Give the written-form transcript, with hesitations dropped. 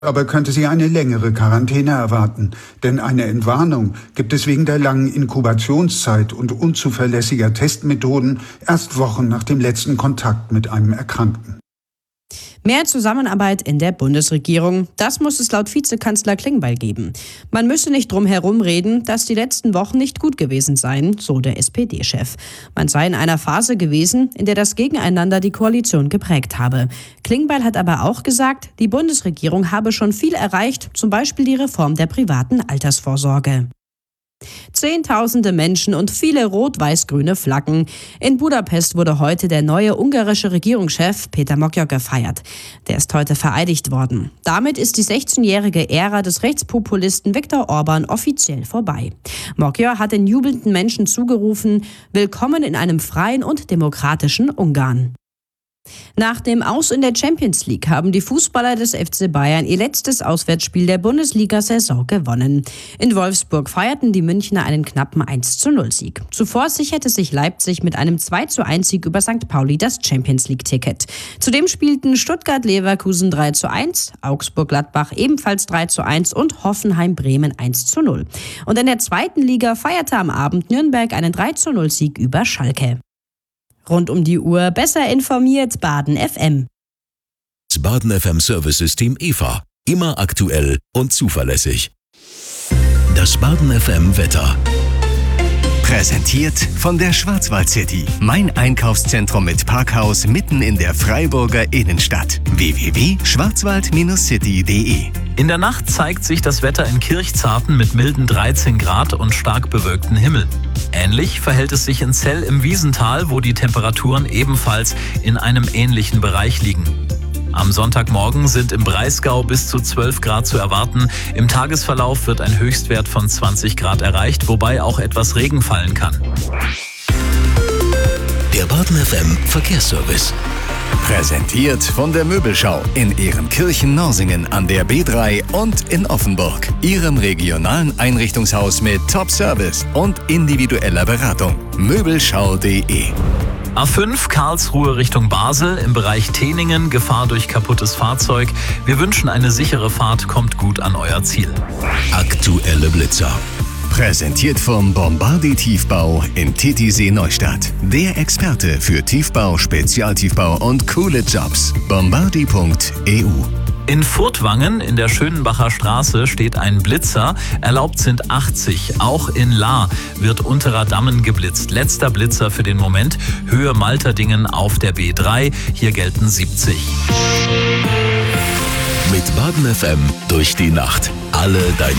Aber könnte sie eine längere Quarantäne erwarten, denn eine Entwarnung gibt es wegen der langen Inkubationszeit und unzuverlässiger Testmethoden erst Wochen nach dem letzten Kontakt mit einem Erkrankten. Mehr Zusammenarbeit in der Bundesregierung, das muss es laut Vizekanzler Klingbeil geben. Man müsse nicht drum herum reden, dass die letzten Wochen nicht gut gewesen seien, so der SPD-Chef. Man sei in einer Phase gewesen, in der das Gegeneinander die Koalition geprägt habe. Klingbeil hat aber auch gesagt, die Bundesregierung habe schon viel erreicht, zum Beispiel die Reform der privaten Altersvorsorge. Zehntausende Menschen und viele rot-weiß-grüne Flaggen. In Budapest wurde heute der neue ungarische Regierungschef Péter Magyar gefeiert. Der ist heute vereidigt worden. Damit ist die 16-jährige Ära des Rechtspopulisten Viktor Orban offiziell vorbei. Magyar hat den jubelnden Menschen zugerufen: Willkommen in einem freien und demokratischen Ungarn. Nach dem Aus in der Champions League haben die Fußballer des FC Bayern ihr letztes Auswärtsspiel der Bundesliga-Saison gewonnen. In Wolfsburg feierten die Münchner einen knappen 1:0-Sieg. Zuvor sicherte sich Leipzig mit einem 2:1-Sieg über St. Pauli das Champions-League-Ticket. Zudem spielten Stuttgart-Leverkusen 3:1, Augsburg-Gladbach ebenfalls 3:1 und Hoffenheim-Bremen 1:0. Und in der zweiten Liga feierte am Abend Nürnberg einen 3:0-Sieg über Schalke. Rund um die Uhr besser informiert Baden FM. Das Baden FM Service System EVA. Immer aktuell und zuverlässig. Das Baden FM Wetter. Präsentiert von der Schwarzwald City. Mein Einkaufszentrum mit Parkhaus mitten in der Freiburger Innenstadt. www.schwarzwald-city.de. In der Nacht zeigt sich das Wetter in Kirchzarten mit milden 13 Grad und stark bewölktem Himmel. Ähnlich verhält es sich in Zell im Wiesental, wo die Temperaturen ebenfalls in einem ähnlichen Bereich liegen. Am Sonntagmorgen sind im Breisgau bis zu 12 Grad zu erwarten. Im Tagesverlauf wird ein Höchstwert von 20 Grad erreicht, wobei auch etwas Regen fallen kann. Der Baden FM Verkehrsservice. Präsentiert von der Möbelschau in Ehrenkirchen-Norsingen an der B3 und in Offenburg. Ihrem regionalen Einrichtungshaus mit Top-Service und individueller Beratung. Möbelschau.de. A5 Karlsruhe Richtung Basel, im Bereich Teningen, Gefahr durch kaputtes Fahrzeug. Wir wünschen eine sichere Fahrt, kommt gut an euer Ziel. Aktuelle Blitzer. Präsentiert vom Bombardi Tiefbau in Titisee Neustadt. Der Experte für Tiefbau, Spezialtiefbau und coole Jobs. Bombardi.eu. In Furtwangen in der Schönenbacher Straße steht ein Blitzer. Erlaubt sind 80. Auch in Lahr wird Unterer Dammen geblitzt. Letzter Blitzer für den Moment. Höhe Malterdingen auf der B3. Hier gelten 70. Mit Baden FM durch die Nacht. Alle deine